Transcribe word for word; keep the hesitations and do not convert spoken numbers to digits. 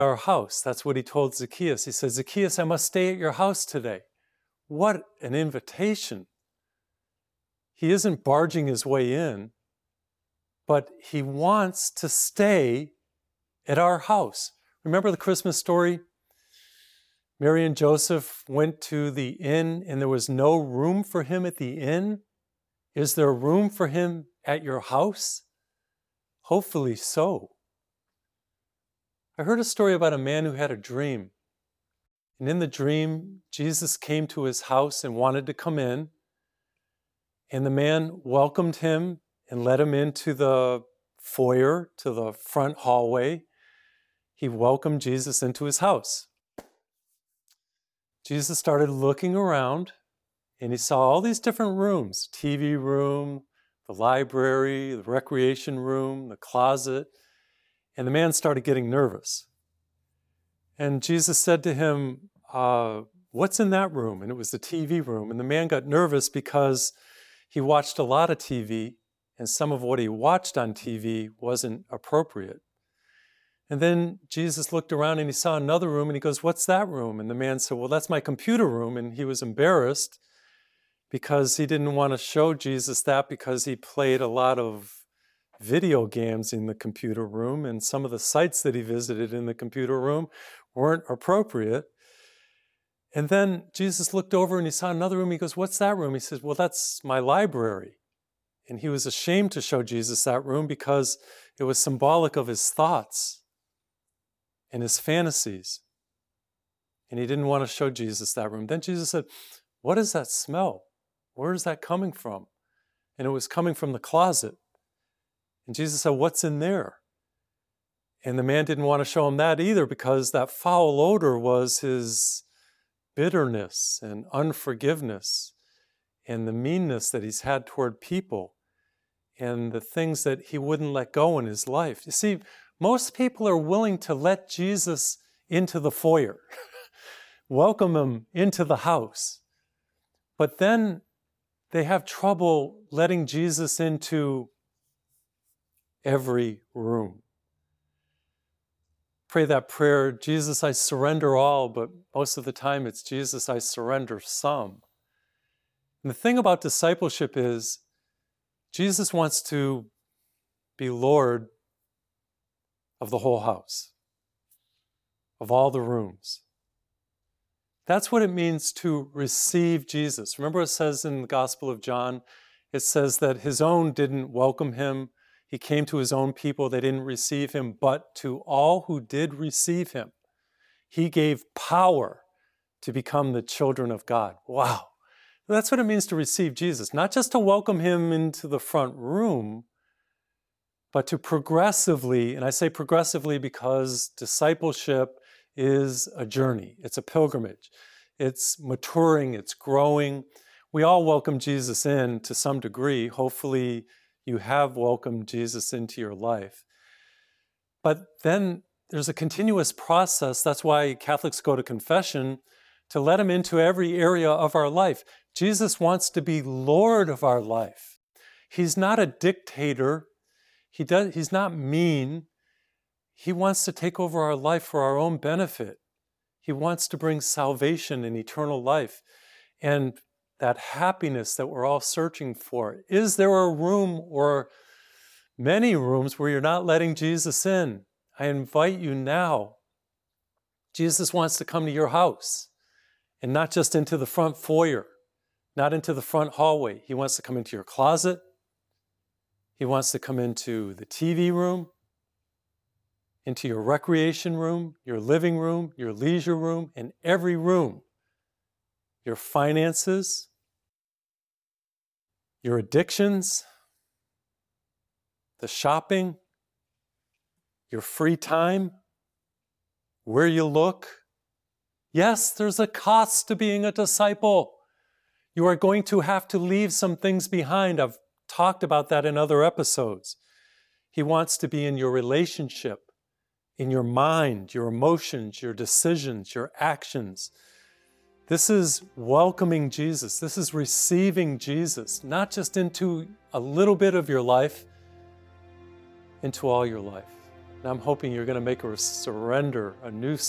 our house. That's what he told Zacchaeus. He said, Zacchaeus, I must stay at your house today. What an invitation. He isn't barging his way in, but he wants to stay at our house. Remember the Christmas story? Mary and Joseph went to the inn and there was no room for him at the inn. Is there room for him at your house? Hopefully so. I heard a story about a man who had a dream. And in the dream, Jesus came to his house and wanted to come in. And the man welcomed him and led him into the foyer, to the front hallway. He welcomed Jesus into his house. Jesus started looking around and he saw all these different rooms, T V room, the library, the recreation room, the closet, and the man started getting nervous. And Jesus said to him, uh, what's in that room? And it was the T V room. And the man got nervous because he watched a lot of T V and some of what he watched on T V wasn't appropriate. And then Jesus looked around and he saw another room and he goes, what's that room? And the man said, well, that's my computer room. And he was embarrassed because he didn't want to show Jesus that because he played a lot of video games in the computer room and some of the sites that he visited in the computer room weren't appropriate. And then Jesus looked over and he saw another room. He goes, what's that room? He says, well, that's my library. And he was ashamed to show Jesus that room because it was symbolic of his thoughts and his fantasies. And he didn't want to show Jesus that room. Then Jesus said, what is that smell? Where is that coming from? And it was coming from the closet. And Jesus said, what's in there? And the man didn't want to show him that either because that foul odor was his bitterness and unforgiveness and the meanness that he's had toward people and the things that he wouldn't let go in his life. You see, most people are willing to let Jesus into the foyer, welcome him into the house, but then they have trouble letting Jesus into every room. Pray that prayer, Jesus, I surrender all, but most of the time it's Jesus, I surrender some. And the thing about discipleship is Jesus wants to be Lord of the whole house, of all the rooms. That's what it means to receive Jesus. Remember it says in the Gospel of John, it says that his own didn't welcome him. He came to his own people, they didn't receive him, but to all who did receive him, he gave power to become the children of God. Wow. That's what it means to receive Jesus. Not just to welcome him into the front room, but to progressively, and I say progressively because discipleship is a journey. It's a pilgrimage. It's maturing, it's growing. We all welcome Jesus in to some degree. Hopefully you have welcomed Jesus into your life. But then there's a continuous process. That's why Catholics go to confession, to let him into every area of our life. Jesus wants to be Lord of our life. He's not a dictator. He does, he's not mean. He wants to take over our life for our own benefit. He wants to bring salvation and eternal life and that happiness that we're all searching for. Is there a room or many rooms where you're not letting Jesus in? I invite you now. Jesus wants to come to your house and not just into the front foyer, not into the front hallway. He wants to come into your closet. He wants to come into the T V room, into your recreation room, your living room, your leisure room, and every room. Your finances, your addictions, the shopping, your free time, where you look. Yes, there's a cost to being a disciple. You are going to have to leave some things behind. I've talked about that in other episodes. He wants to be in your relationship, in your mind, your emotions, your decisions, your actions. This is welcoming Jesus. This is receiving Jesus, not just into a little bit of your life, into all your life. And I'm hoping you're going to make a surrender, a new